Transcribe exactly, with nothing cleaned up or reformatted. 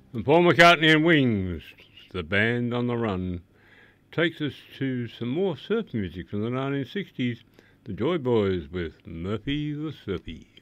And Paul McCartney and Wings, the band on the run, takes us to some more surf music from the nineteen sixties, the Joy Boys with Murphy the Surfy.